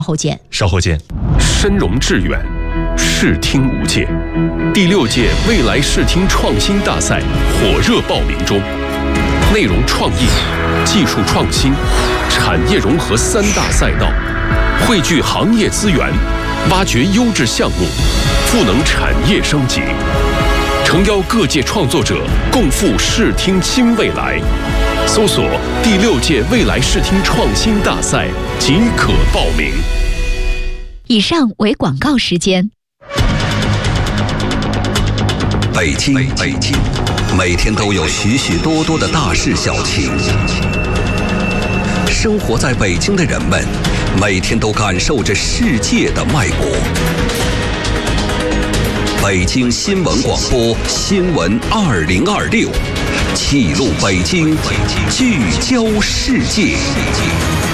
后见。 稍后见。 深融致远，视听无界。第6届未来视听创新大赛火热报名中，内容创意、技术创新、产业融合3大赛道，汇聚行业资源，挖掘优质项目，赋能产业升级，诚邀各界创作者共赴视听新未来。搜索第6届未来视听创新大赛即可报名。 以上为广告时间。 北京，每天都有许许多多的大事小情。生活在北京的人们，每天都感受着世界的脉搏。北京新闻广播新闻2026，记录北京，聚焦世界。